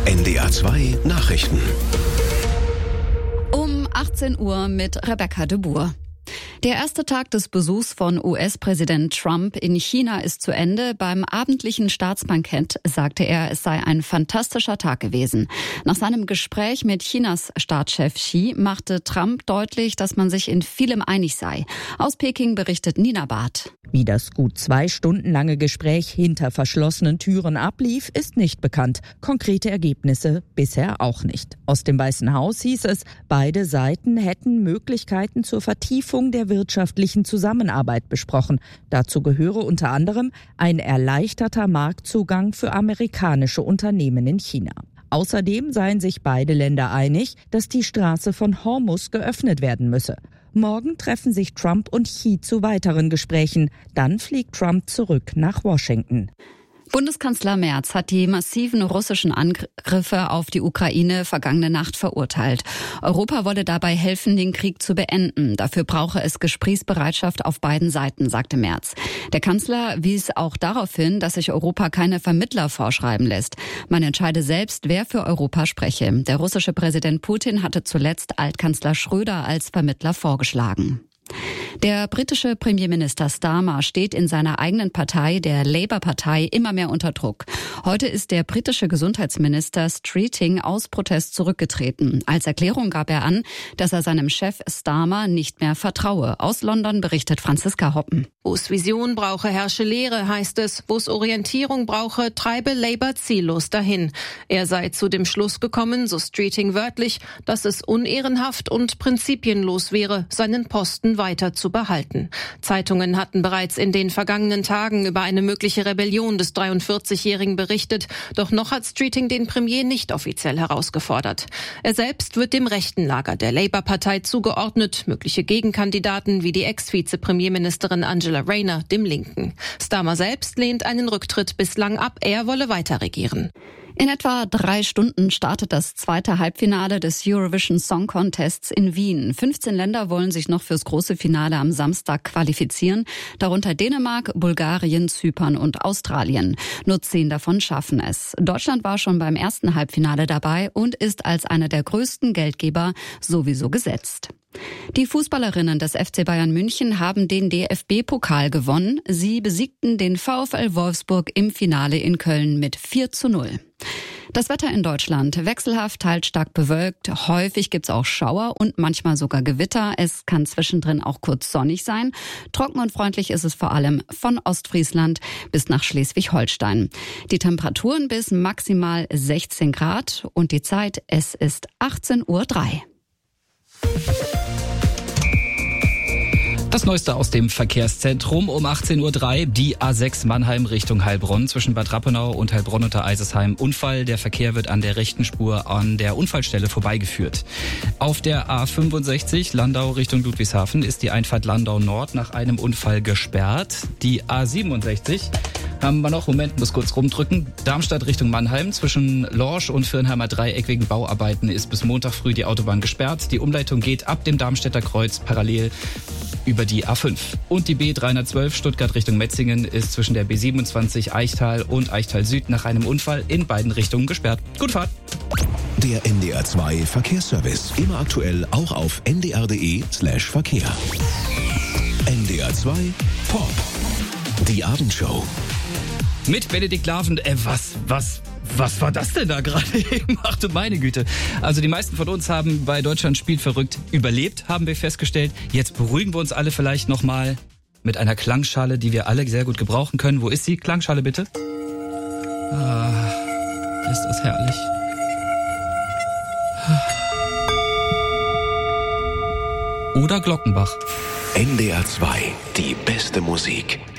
NDR 2 Nachrichten. Um 18 Uhr mit Rebecca de Boer. Der erste Tag des Besuchs von US-Präsident Trump in China ist zu Ende. Beim abendlichen Staatsbankett sagte er, es sei ein fantastischer Tag gewesen. Nach seinem Gespräch mit Chinas Staatschef Xi machte Trump deutlich, dass man sich in vielem einig sei. Aus Peking berichtet Nina Barth. Wie das gut 2 Stunden lange Gespräch hinter verschlossenen Türen ablief, ist nicht bekannt. Konkrete Ergebnisse bisher auch nicht. Aus dem Weißen Haus hieß es, beide Seiten hätten Möglichkeiten zur Vertiefung der wirtschaftlichen Zusammenarbeit besprochen. Dazu gehöre unter anderem ein erleichterter Marktzugang für amerikanische Unternehmen in China. Außerdem seien sich beide Länder einig, dass die Straße von Hormuz geöffnet werden müsse. Morgen treffen sich Trump und Xi zu weiteren Gesprächen. Dann fliegt Trump zurück nach Washington. Bundeskanzler Merz hat die massiven russischen Angriffe auf die Ukraine vergangene Nacht verurteilt. Europa wolle dabei helfen, den Krieg zu beenden. Dafür brauche es Gesprächsbereitschaft auf beiden Seiten, sagte Merz. Der Kanzler wies auch darauf hin, dass sich Europa keine Vermittler vorschreiben lässt. Man entscheide selbst, wer für Europa spreche. Der russische Präsident Putin hatte zuletzt Altkanzler Schröder als Vermittler vorgeschlagen. Der britische Premierminister Starmer steht in seiner eigenen Partei, der Labour-Partei, immer mehr unter Druck. Heute ist der britische Gesundheitsminister Streeting aus Protest zurückgetreten. Als Erklärung gab er an, dass er seinem Chef Starmer nicht mehr vertraue. Aus London berichtet Franziska Hoppen. Wo es Vision brauche, herrsche Lehre, heißt es. Wo es Orientierung brauche, treibe Labour ziellos dahin. Er sei zu dem Schluss gekommen, so Streeting wörtlich, dass es unehrenhaft und prinzipienlos wäre, seinen Posten weiter zu behalten. Zeitungen hatten bereits in den vergangenen Tagen über eine mögliche Rebellion des 43-Jährigen berichtet, doch noch hat Streeting den Premier nicht offiziell herausgefordert. Er selbst wird dem rechten Lager der Labour-Partei zugeordnet, mögliche Gegenkandidaten wie die Ex-Vize-Premierministerin Angela Rayner dem Linken. Starmer selbst lehnt einen Rücktritt bislang ab, er wolle weiter regieren. In etwa 3 Stunden startet das zweite Halbfinale des Eurovision Song Contests in Wien. 15 Länder wollen sich noch fürs große Finale am Samstag qualifizieren, darunter Dänemark, Bulgarien, Zypern und Australien. Nur 10 davon schaffen es. Deutschland war schon beim ersten Halbfinale dabei und ist als einer der größten Geldgeber sowieso gesetzt. Die Fußballerinnen des FC Bayern München haben den DFB-Pokal gewonnen. Sie besiegten den VfL Wolfsburg im Finale in Köln mit 4:0. Das Wetter in Deutschland wechselhaft, teils stark bewölkt. Häufig gibt's auch Schauer und manchmal sogar Gewitter. Es kann zwischendrin auch kurz sonnig sein. Trocken und freundlich ist es vor allem von Ostfriesland bis nach Schleswig-Holstein. Die Temperaturen bis maximal 16 Grad und die Zeit, es ist 18:03 Uhr. Das Neueste aus dem Verkehrszentrum um 18:03 Uhr, die A6 Mannheim Richtung Heilbronn zwischen Bad Rappenau und Heilbronn unter Eisesheim. Unfall, der Verkehr wird an der rechten Spur an der Unfallstelle vorbeigeführt. Auf der A65 Landau Richtung Ludwigshafen ist die Einfahrt Landau Nord nach einem Unfall gesperrt. Die A67 haben wir noch, Moment, muss kurz rumdrücken. Darmstadt Richtung Mannheim zwischen Lorsch und Viernheimer Dreieck wegen Bauarbeiten ist bis Montag früh die Autobahn gesperrt. Die Umleitung geht ab dem Darmstädter Kreuz parallel über die A5. Und die B312 Stuttgart Richtung Metzingen ist zwischen der B27 Eichtal und Eichtal Süd nach einem Unfall in beiden Richtungen gesperrt. Gute Fahrt! Der NDR 2 Verkehrsservice. Immer aktuell auch auf ndr.de/Verkehr. NDR 2 Pop. Die Abendshow. Mit Benedikt Laven, was war das denn da gerade eben? Ach du meine Güte. Also die meisten von uns haben bei Deutschland spielt verrückt überlebt, haben wir festgestellt. Jetzt beruhigen wir uns alle vielleicht nochmal mit einer Klangschale, die wir alle sehr gut gebrauchen können. Wo ist sie? Klangschale bitte. Ah, ist das herrlich. Oder Glockenbach. NDR 2, die beste Musik.